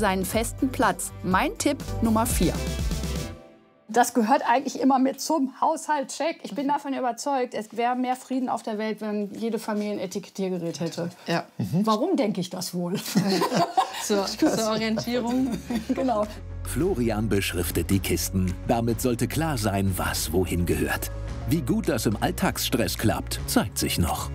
seinen festen Platz. Mein Tipp Nummer 4. Das gehört eigentlich immer mit zum Haushaltscheck. Ich bin davon überzeugt, es wäre mehr Frieden auf der Welt, wenn jede Familie ein Etikettiergerät hätte. Ja. Warum denke ich das wohl? Zur Orientierung. Genau. Florian beschriftet die Kisten. Damit sollte klar sein, was wohin gehört. Wie gut das im Alltagsstress klappt, zeigt sich noch.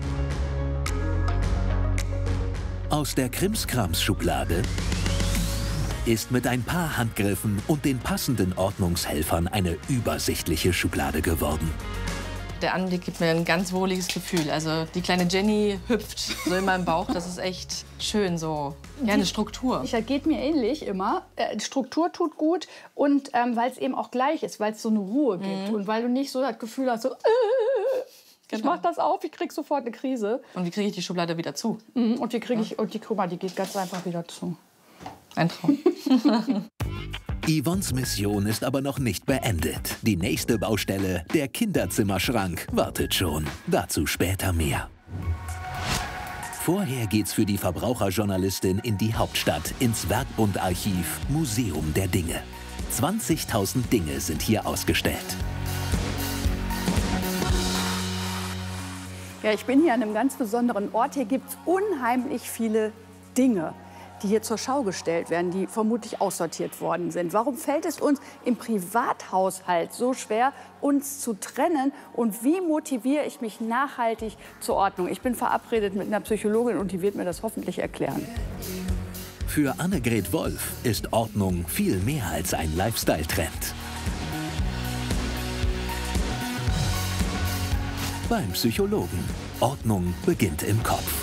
Aus der Krimskrams-Schublade ist mit ein paar Handgriffen und den passenden Ordnungshelfern eine übersichtliche Schublade geworden. Der Anblick gibt mir ein ganz wohliges Gefühl. Also die kleine Jenny hüpft so in meinem Bauch. Das ist echt schön so. Ja, eine Struktur. Das geht mir ähnlich immer. Die Struktur tut gut und weil es eben auch gleich ist, weil es so eine Ruhe gibt und weil du nicht so das Gefühl hast, so ich mach das auf, ich krieg sofort eine Krise. Und wie kriege ich die Schublade wieder zu? Und die kriege ich, guck mal, die geht ganz einfach wieder zu. Ein Traum. Yvonnes Mission ist aber noch nicht beendet. Die nächste Baustelle, der Kinderzimmerschrank, wartet schon. Dazu später mehr. Vorher geht's für die Verbraucherjournalistin in die Hauptstadt, ins Werkbundarchiv Museum der Dinge. 20.000 Dinge sind hier ausgestellt. Ja, ich bin hier an einem ganz besonderen Ort. Hier gibt es unheimlich viele Dinge, die hier zur Schau gestellt werden, die vermutlich aussortiert worden sind. Warum fällt es uns im Privathaushalt so schwer, uns zu trennen? Und wie motiviere ich mich nachhaltig zur Ordnung? Ich bin verabredet mit einer Psychologin und die wird mir das hoffentlich erklären. Für Annegret Wolf ist Ordnung viel mehr als ein Lifestyle-Trend. Beim Psychologen. Ordnung beginnt im Kopf.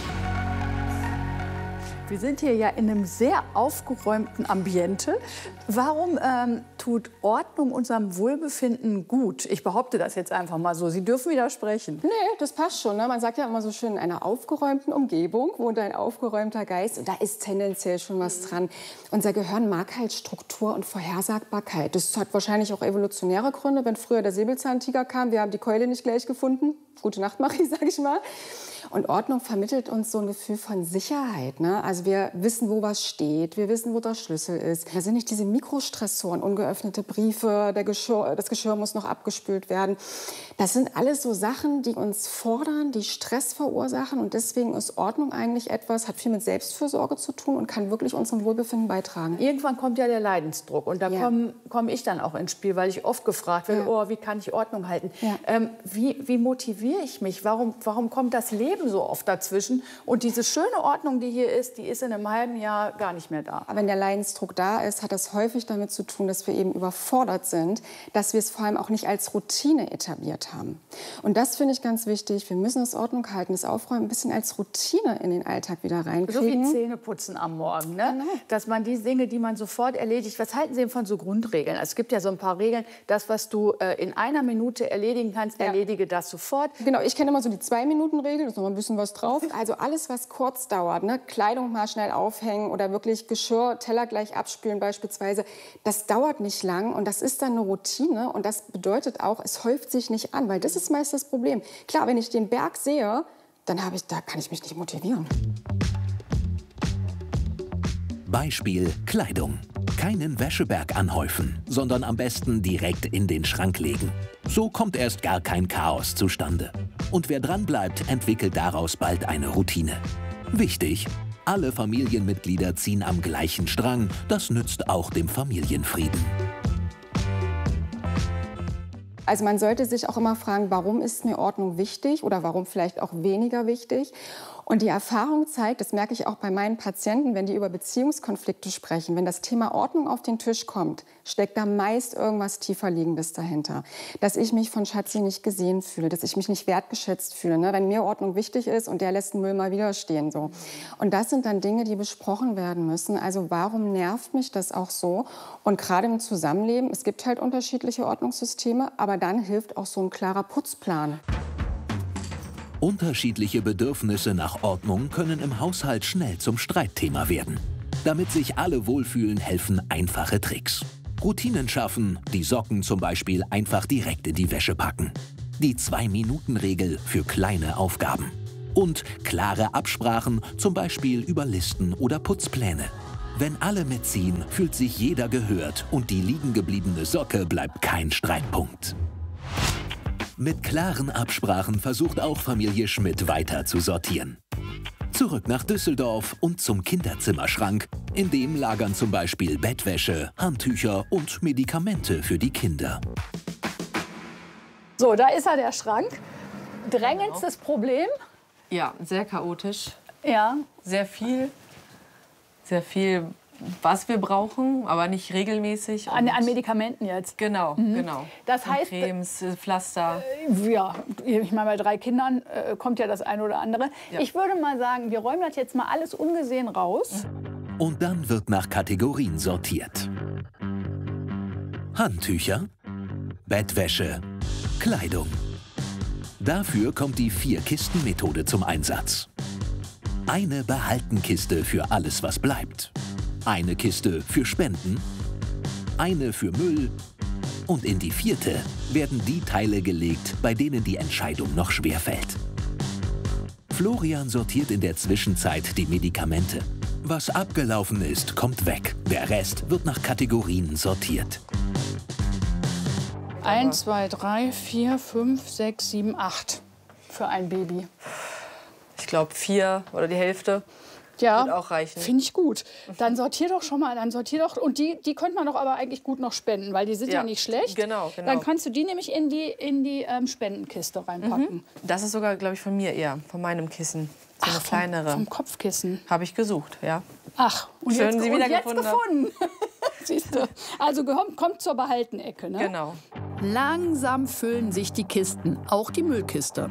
Wir sind hier ja in einem sehr aufgeräumten Ambiente. Warum tut Ordnung unserem Wohlbefinden gut? Ich behaupte das jetzt einfach mal so. Sie dürfen widersprechen. Nee, das passt schon. Ne? Man sagt ja immer so schön, in einer aufgeräumten Umgebung wohnt ein aufgeräumter Geist. Und da ist tendenziell schon was dran. Unser Gehirn mag halt Struktur und Vorhersagbarkeit. Das hat wahrscheinlich auch evolutionäre Gründe. Wenn früher der Säbelzahntiger kam, wir haben die Keule nicht gleich gefunden. Gute Nacht, Marie, sag ich mal. Und Ordnung vermittelt uns so ein Gefühl von Sicherheit. Ne? Also wir wissen, wo was steht, wir wissen, wo der Schlüssel ist. Da sind nicht diese Mikrostressoren, ungeöffnete Briefe, das Geschirr muss noch abgespült werden. Das sind alles so Sachen, die uns fordern, die Stress verursachen. Und deswegen ist Ordnung eigentlich etwas, hat viel mit Selbstfürsorge zu tun und kann wirklich unserem Wohlbefinden beitragen. Irgendwann kommt ja der Leidensdruck. Und da komme ich dann auch ins Spiel, weil ich oft gefragt werde, oh, wie kann ich Ordnung halten? Ja. Wie motiviere ich mich? Warum kommt das Leben so oft dazwischen? Und diese schöne Ordnung, die hier ist, die ist in einem halben Jahr gar nicht mehr da. Aber wenn der Leidensdruck da ist, hat das häufig damit zu tun, dass wir eben überfordert sind, dass wir es vor allem auch nicht als Routine etabliert haben. Und das finde ich ganz wichtig. Wir müssen das Ordnung halten, das Aufräumen ein bisschen als Routine in den Alltag wieder reinkriegen. So wie Zähneputzen am Morgen, ne? Genau. Dass man die Dinge, die man sofort erledigt. Was halten Sie denn von so Grundregeln? Also es gibt ja so ein paar Regeln. Das, was du in einer Minute erledigen kannst, erledige das sofort. Genau, ich kenne immer so die 2-Minuten-Regel, da ist noch mal ein bisschen was drauf. Also alles, was kurz dauert, ne? Kleidung mal schnell aufhängen oder wirklich Geschirr, Teller gleich abspülen beispielsweise, das dauert nicht lang und das ist dann eine Routine und das bedeutet auch, es häuft sich nicht an, weil das ist meist das Problem. Klar, wenn ich den Berg sehe, dann da kann ich mich nicht motivieren. Beispiel Kleidung. Keinen Wäscheberg anhäufen, sondern am besten direkt in den Schrank legen. So kommt erst gar kein Chaos zustande. Und wer dranbleibt, entwickelt daraus bald eine Routine. Wichtig, alle Familienmitglieder ziehen am gleichen Strang. Das nützt auch dem Familienfrieden. Also man sollte sich auch immer fragen, warum ist mir Ordnung wichtig oder warum vielleicht auch weniger wichtig? Und die Erfahrung zeigt, das merke ich auch bei meinen Patienten, wenn die über Beziehungskonflikte sprechen, wenn das Thema Ordnung auf den Tisch kommt, steckt da meist irgendwas Tieferliegendes dahinter. Dass ich mich von Schatzi nicht gesehen fühle, dass ich mich nicht wertgeschätzt fühle, ne? Wenn mir Ordnung wichtig ist und der lässt den Müll mal wieder stehen. So. Und das sind dann Dinge, die besprochen werden müssen. Also warum nervt mich das auch so? Und gerade im Zusammenleben, es gibt halt unterschiedliche Ordnungssysteme, aber dann hilft auch so ein klarer Putzplan. Unterschiedliche Bedürfnisse nach Ordnung können im Haushalt schnell zum Streitthema werden. Damit sich alle wohlfühlen, helfen einfache Tricks. Routinen schaffen, die Socken zum Beispiel einfach direkt in die Wäsche packen. Die 2-Minuten-Regel für kleine Aufgaben. Und klare Absprachen, zum Beispiel über Listen oder Putzpläne. Wenn alle mitziehen, fühlt sich jeder gehört und die liegen gebliebene Socke bleibt kein Streitpunkt. Mit klaren Absprachen versucht auch Familie Schmidt weiter zu sortieren. Zurück nach Düsseldorf und zum Kinderzimmerschrank. In dem lagern zum Beispiel Bettwäsche, Handtücher und Medikamente für die Kinder. So, da ist er, der Schrank. Drängendstes Problem? Ja, sehr chaotisch. Ja. Sehr viel, was wir brauchen, aber nicht regelmäßig. An Medikamenten jetzt? Genau, genau. Das heißt, Cremes, Pflaster. ja, ich meine, bei 3 Kindern kommt ja das eine oder andere. Ja. Ich würde mal sagen, wir räumen das jetzt mal alles ungesehen raus. Und dann wird nach Kategorien sortiert. Handtücher, Bettwäsche, Kleidung. Dafür kommt die 4-Kisten-Methode zum Einsatz. Eine Behaltenkiste für alles, was bleibt. Eine Kiste für Spenden, eine für Müll und in die 4. werden die Teile gelegt, bei denen die Entscheidung noch schwerfällt. Florian sortiert in der Zwischenzeit die Medikamente. Was abgelaufen ist, kommt weg. Der Rest wird nach Kategorien sortiert. 1, 2, 3, 4, 5, 6, 7, 8 für ein Baby. Ich glaube 4 oder die Hälfte. Ja, wird auch reichen. Finde ich gut. Dann sortier doch schon mal, Und die könnte man doch aber eigentlich gut noch spenden, weil die sind ja nicht schlecht. Genau. Dann kannst du die nämlich in die Spendenkiste reinpacken. Das ist sogar, glaube ich, von mir eher, von meinem Kissen. So eine kleinere. Vom Kopfkissen. Habe ich gesucht, ja. Ach, und Schön, jetzt, Sie und wieder jetzt gefunden. Siehst du. Also kommt zur Behaltenecke, ne? Genau. Langsam füllen sich die Kisten, auch die Müllkiste.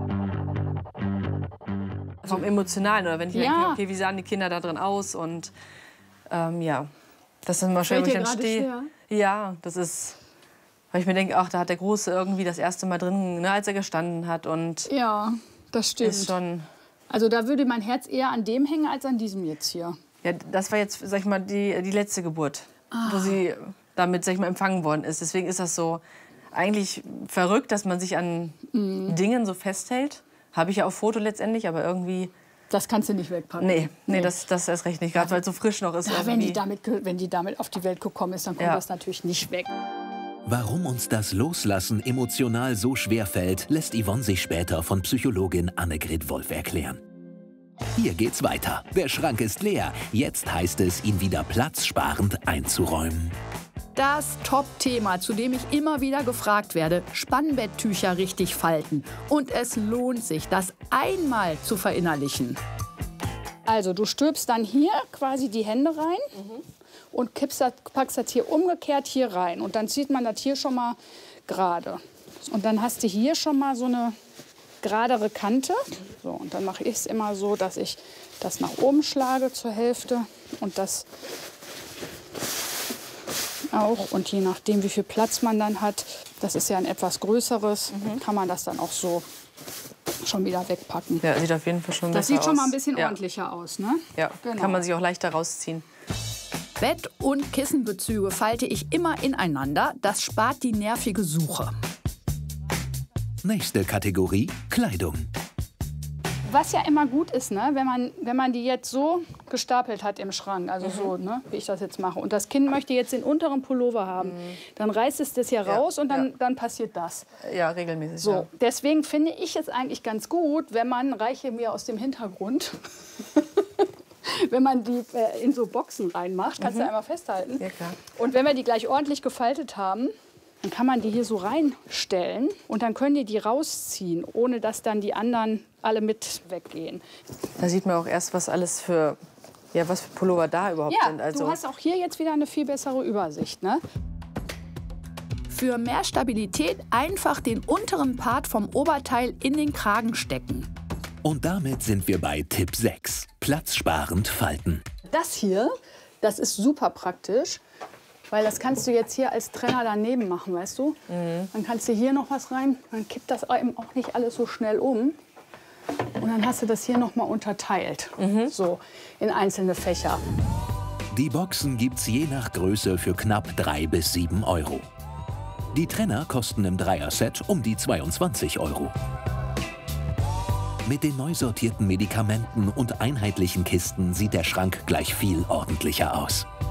Vom Emotionalen, oder wenn ich Ja. denke, okay, wie sahen die Kinder da drin aus und ja, das ist immer schön, wo ich dann stehe. Ja, das ist, weil ich mir denke, ach, da hat der Große irgendwie das erste Mal drin, ne, als er gestanden hat und Ja, das stimmt. ist schon, Also da würde mein Herz eher an dem hängen als an diesem jetzt hier. ja, das war jetzt, sag ich mal, die letzte Geburt, wo sie damit, sag ich mal, empfangen worden ist. Deswegen ist das so eigentlich verrückt, dass man sich an Dingen so festhält. Habe ich ja auf Foto letztendlich, aber irgendwie... Das kannst du nicht wegpacken. Nee. Das erst recht nicht, gerade weil es so frisch noch ist. Ja, irgendwie. wenn die damit auf die Welt gekommen ist, dann kommt das natürlich nicht weg. Warum uns das Loslassen emotional so schwer fällt, lässt Yvonne sich später von Psychologin Annegret Wolf erklären. Hier geht's weiter. Der Schrank ist leer. Jetzt heißt es, ihn wieder platzsparend einzuräumen. Das Top-Thema, zu dem ich immer wieder gefragt werde, Spannbetttücher richtig falten. Und es lohnt sich, das einmal zu verinnerlichen. Also du stülpst dann hier quasi die Hände rein und packst das hier umgekehrt hier rein. Und dann zieht man das hier schon mal gerade. Und dann hast du hier schon mal so eine geradere Kante. So, und dann mache ich es immer so, dass ich das nach oben schlage zur Hälfte und das auch. Und je nachdem, wie viel Platz man dann hat, das ist ja ein etwas größeres, kann man das dann auch so schon wieder wegpacken. Ja, sieht auf jeden Fall schon besser aus. Das sieht schon mal ein bisschen ja. ordentlicher aus, ne? Ja, Genau. kann man sich auch leichter rausziehen. Bett- und Kissenbezüge falte ich immer ineinander. Das spart die nervige Suche. Nächste Kategorie: Kleidung. Was ja immer gut ist, ne, wenn man die jetzt so gestapelt hat im Schrank, also so, ne, wie ich das jetzt mache, und das Kind möchte jetzt den unteren Pullover haben, dann reißt es das hier raus und dann passiert das. Ja, regelmäßig. So, Ja. deswegen finde ich es eigentlich ganz gut, wenn man, reiche mir aus dem Hintergrund, wenn man die in so Boxen reinmacht, kannst du einmal festhalten. Ja, klar. Und wenn wir die gleich ordentlich gefaltet haben, dann kann man die hier so reinstellen und dann können die rausziehen, ohne dass dann die anderen alle mit weggehen. Da sieht man auch erst, was alles für, ja, was für Pullover da überhaupt Ja, sind. Also, du hast auch hier jetzt wieder eine viel bessere Übersicht, ne? Für mehr Stabilität einfach den unteren Part vom Oberteil in den Kragen stecken. Und damit sind wir bei Tipp 6: Platzsparend falten. Das hier, das ist super praktisch, weil das kannst du jetzt hier als Trenner daneben machen, weißt du? Dann kannst du hier noch was rein, dann kippt das eben auch nicht alles so schnell um. Und dann hast du das hier noch mal unterteilt, so in einzelne Fächer. Die Boxen gibt's je nach Größe für knapp 3 bis 7 Euro. Die Trenner kosten im Dreier-Set um die 22 Euro. Mit den neu sortierten Medikamenten und einheitlichen Kisten sieht der Schrank gleich viel ordentlicher aus.